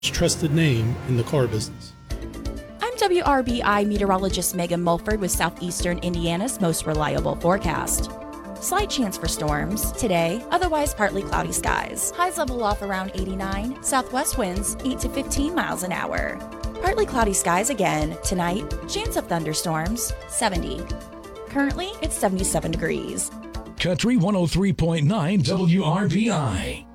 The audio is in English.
trusted name in the car business. I'm WRBI meteorologist Megan Mulford with Southeastern Indiana's most reliable forecast. Slight chance for storms today, otherwise partly cloudy skies. Highs level off around 89, southwest winds 8 to 15 miles an hour. Partly cloudy skies again tonight, chance of thunderstorms 70. Currently, it's 77 degrees. Country 103.9 WRBI.